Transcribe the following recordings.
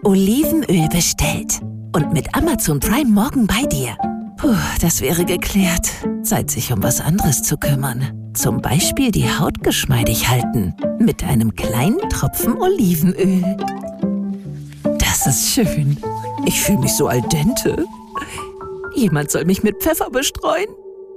Olivenöl bestellt. Und mit Amazon Prime morgen bei dir. Puh, das wäre geklärt. Zeit, sich um was anderes zu kümmern. Zum Beispiel die Haut geschmeidig halten. Mit einem kleinen Tropfen Olivenöl. Das ist schön. Ich fühle mich so al dente. Jemand soll mich mit Pfeffer bestreuen.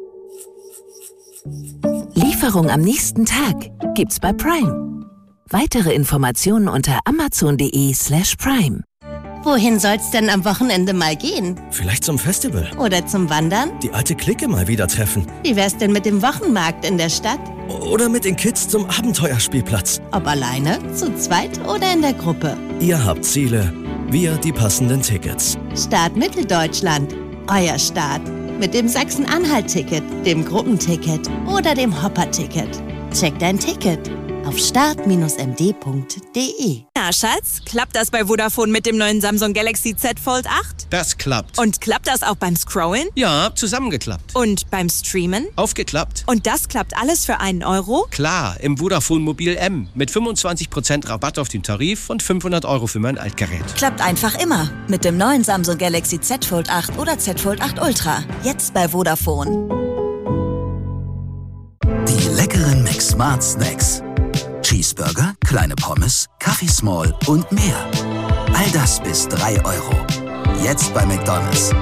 Lieferung am nächsten Tag gibt's bei Prime. Weitere Informationen unter amazon.de/prime. Wohin soll's denn am Wochenende mal gehen? Vielleicht zum Festival. Oder zum Wandern? Die alte Clique mal wieder treffen. Wie wär's denn mit dem Wochenmarkt in der Stadt? Oder mit den Kids zum Abenteuerspielplatz. Ob alleine, zu zweit oder in der Gruppe. Ihr habt Ziele, wir die passenden Tickets. Start Mitteldeutschland. Euer Start. Mit dem Sachsen-Anhalt-Ticket, dem Gruppenticket oder dem Hopper-Ticket. Check dein Ticket auf start-md.de. Na, Schatz, klappt das bei Vodafone mit dem neuen Samsung Galaxy Z Fold 8? Das klappt. Und klappt das auch beim Scrollen? Ja, zusammengeklappt. Und beim Streamen? Aufgeklappt. Und das klappt alles für einen Euro? Klar, im Vodafone Mobil M. Mit 25% Rabatt auf den Tarif und 500 € für mein Altgerät. Klappt einfach immer. Mit dem neuen Samsung Galaxy Z Fold 8 oder Z Fold 8 Ultra. Jetzt bei Vodafone. Die leckeren McSmart Snacks. Cheeseburger, kleine Pommes, Kaffee Small und mehr. All das bis 3 €. Jetzt bei McDonald's.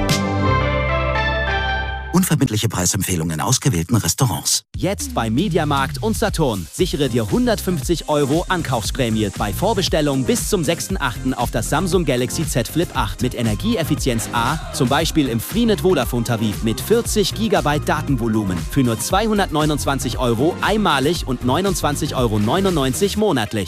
Unverbindliche Preisempfehlungen in ausgewählten Restaurants. Jetzt bei Mediamarkt und Saturn. Sichere dir 150 € Ankaufsprämie bei Vorbestellung bis zum 6.8. auf das Samsung Galaxy Z Flip 8 mit Energieeffizienz A, zum Beispiel im Freenet Vodafone-Tarif mit 40 GB Datenvolumen für nur 229 € einmalig und 29,99 € monatlich.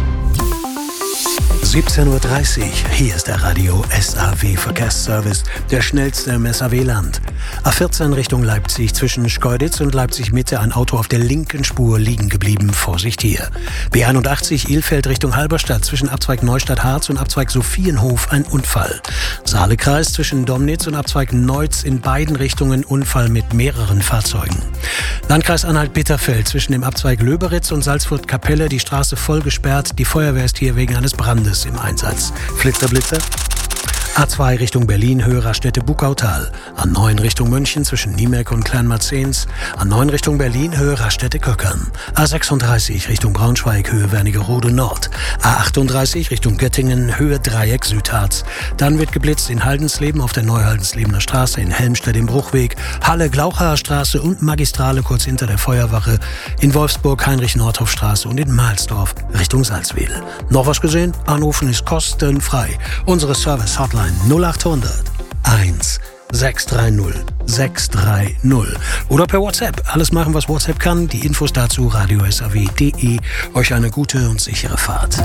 17:30 Uhr, hier ist der Radio SAW Verkehrsservice, der schnellste im SAW-Land. A14 Richtung Leipzig zwischen Schkeuditz und Leipzig-Mitte ein Auto auf der linken Spur liegen geblieben, Vorsicht hier. B81 Ilfeld Richtung Halberstadt zwischen Abzweig Neustadt-Harz und Abzweig Sophienhof ein Unfall. Saalekreis zwischen Domnitz und Abzweig Neutz in beiden Richtungen Unfall mit mehreren Fahrzeugen. Landkreis Anhalt-Bitterfeld zwischen dem Abzweig Löberitz und Salzburg-Kapelle die Straße voll gesperrt, die Feuerwehr ist hier wegen eines Brandes im Einsatz. Flitterblitzer. A2 Richtung Berlin, Höhe Raststätte-Buckautal. A9 Richtung München zwischen Niemek und Kleinmarzens. A9 Richtung Berlin, Höhe Raststätte-Köckern. A36 Richtung Braunschweig, Höhe Wernigerode Nord. A38 Richtung Göttingen, Höhe Dreieck Südharz. Dann wird geblitzt in Haldensleben auf der Neuhaldenslebener Straße, in Helmstedt im Bruchweg, Halle Glauchaer Straße und Magistrale kurz hinter der Feuerwache. In Wolfsburg Heinrich-Nordhoff-Straße und in Mahlsdorf Richtung Salzwedel. Noch was gesehen? Anrufen ist kostenfrei. Unsere Service-Hotline 0800 1 630 630 oder per WhatsApp. Alles machen, was WhatsApp kann. Die Infos dazu radiosaw.de. Euch eine gute und sichere Fahrt.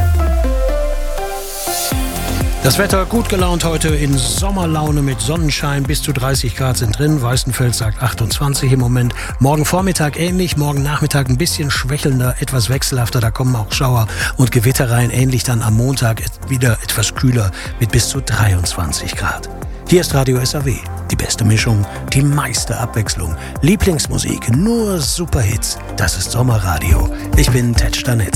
Das Wetter gut gelaunt heute in Sommerlaune mit Sonnenschein. Bis zu 30 Grad sind drin. Weißenfels sagt 28 im Moment. Morgen Vormittag ähnlich, morgen Nachmittag ein bisschen schwächelnder, etwas wechselhafter. Da kommen auch Schauer und Gewitter rein. Ähnlich dann am Montag wieder etwas kühler mit bis zu 23 Grad. Hier ist Radio SAW. Die beste Mischung, die meiste Abwechslung. Lieblingsmusik, nur Superhits. Das ist Sommerradio. Ich bin Ted Stanitz.